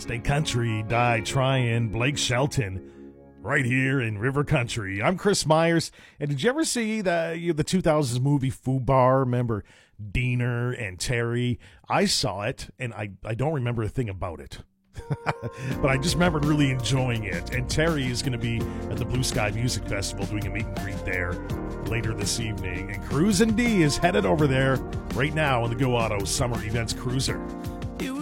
Stay country, die trying. Blake Shelton, right here in River Country. I'm Chris Myers, and did you ever see the 2000s movie Fubar? Remember Diener and Terry? I saw it, and I don't remember a thing about it. But I just remembered really enjoying it. And Terry is going to be at the Blue Sky Music Festival doing a meet and greet there later this evening. And Cruisin' D is headed over there right now in the Go Auto Summer Events Cruiser.